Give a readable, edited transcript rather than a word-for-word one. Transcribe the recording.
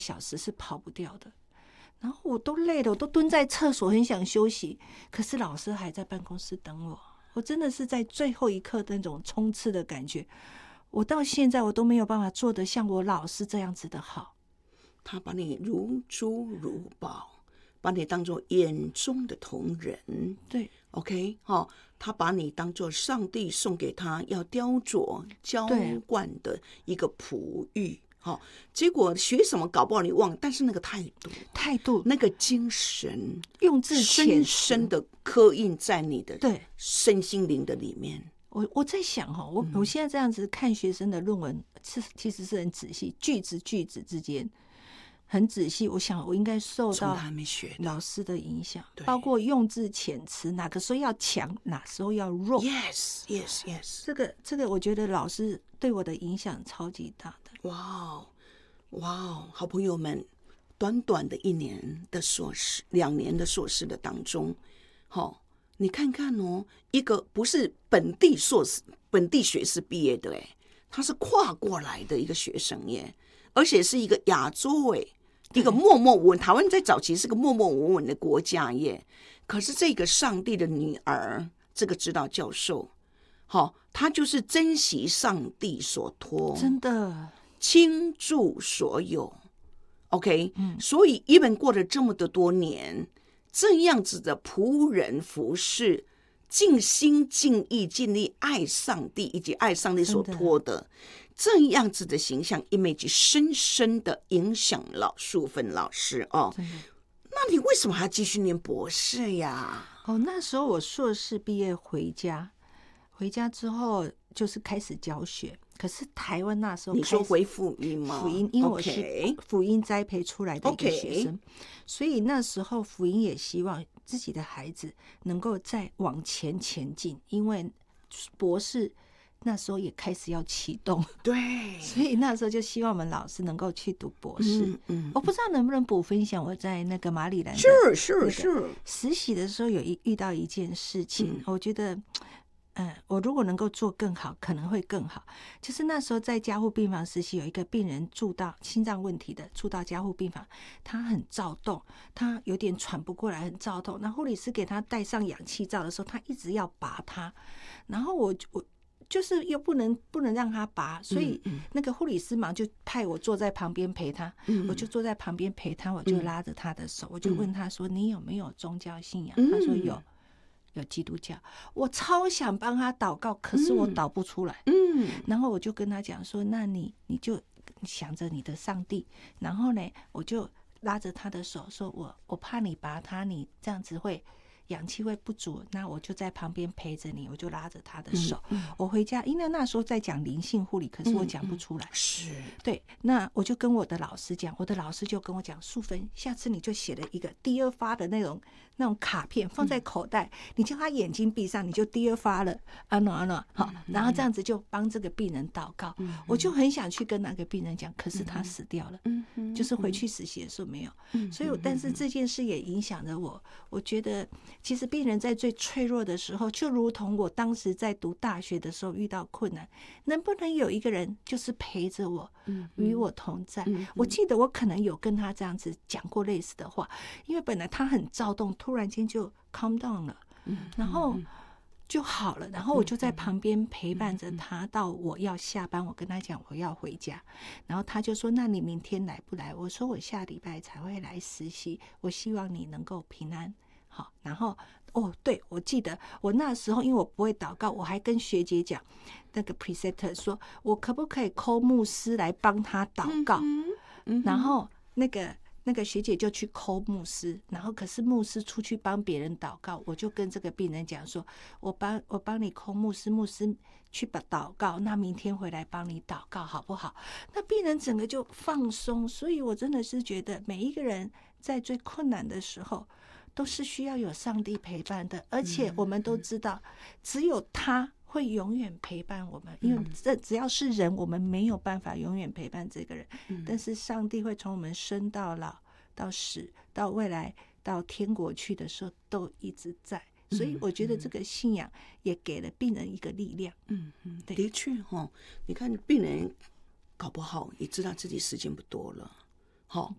小时是跑不掉的。然后我都累了，我都蹲在厕所很想休息，可是老师还在办公室等我。我真的是在最后一刻的那种冲刺的感觉，我到现在我都没有办法做得像我老师这样子的好。 他把你如珠如宝，把你当作眼中的瞳人。 对 OK， 他把你当作上帝送给他要雕琢浇灌的一个璞玉。结果学什么搞不好你忘了，但是那个态度那个精神用字深深的刻印在你的身心灵的里面。 我在想我现在这样子看学生的论文其实是很仔细，句子之间很仔细。我想我应该受到老师的影响，包括用字遣词，哪个时候要强，哪时候要弱。 Yes。 这个我觉得老师对我的影响超级大的。 哇，好朋友们，短短的1年的硕士，2年的硕士的当中，你看看一个不是本地学士毕业的他是跨过来的一个学生耶，而且是一个亚洲一个默默无闻，台湾在早期是个默默无闻的国家耶。可是这个上帝的女儿，这个指导教授，他就是珍惜上帝所托， 真的倾注所有。OK，所以一本过了这么的多年，这样子的仆人服侍，尽心尽意尽力爱上帝以及爱上帝所托的这样子的形象 image 深深的影响了淑芬老师那你为什么还要继续念博士呀？ 那时候我硕士毕业回家之后就是开始教学。可是台湾那时候你说回福音吗？ 福音，因为我是福音栽培出来的一个学生，所以那时候福音也希望自己的孩子能够再往前进，因为博士那时候也开始要启动， 对， 所以那时候就希望我们老师能够去读博士。我不知道能不能补分享我在那个马里兰的实习的时候遇到一件事情，我觉得我如果能够做更好可能会更好。就是那时候在加护病房实习，有一个病人住到心脏问题的，住到加护病房，他很躁动，他有点喘不过来，很躁动。那护理师给他戴上氧气罩的时候，他一直要拔他，然后我就是又不能让他拔，所以那个护理师忙就派我坐在旁边陪他，我就坐在旁边陪他，我就拉着他的手，我就问他说你有没有宗教信仰？他说有基督教。我超想帮他祷告，可是我祷不出来。然后我就跟他讲说，那你就想着你的上帝，然后呢我就拉着他的手说，我怕你拔他，你这样子氧气会不足，那我就在旁边陪着你，我就拉着他的手。我回家，因为那时候在讲灵性护理，可是我讲不出来。 是对，那我就跟我的老师讲，我的老师就跟我讲，淑芬，下次你就写了一个第二发的那种卡片放在口袋，你叫他眼睛闭上，你就第二发了，好，然后这样子就帮这个病人祷告。我就很想去跟那个病人讲，可是他死掉了，就是回去实习的时候没有。所以但是这件事也影响着我，我觉得其实病人在最脆弱的时候，就如同我当时在读大学的时候遇到困难，能不能有一个人就是陪着我，与我同在。我记得我可能有跟他这样子讲过类似的话，因为本来他很躁动，突然间就 calm down 了，然后就好了，然后我就在旁边陪伴着他到我要下班，我跟他讲我要回家，然后他就说那你明天来不来？我说我下礼拜才会来实习，我希望你能够平安。好，然后对，我记得我那时候因为我不会祷告，我还跟学姐讲，那个 preceptor 说我可不可以call牧师来帮他祷告，然后那个学姐就去call牧师，然后可是牧师出去帮别人祷告，我就跟这个病人讲说，我帮你call牧师，牧师去祷告，那明天回来帮你祷告好不好？那病人整个就放松。所以我真的是觉得每一个人在最困难的时候都是需要有上帝陪伴的，而且我们都知道只有他会永远陪伴我们，因为这只要是人，我们没有办法永远陪伴这个人，但是上帝会从我们生到老到死到未来到天国去的时候都一直在。所以我觉得这个信仰也给了病人一个力量。 对，的确你看病人搞不好也知道自己时间不多了，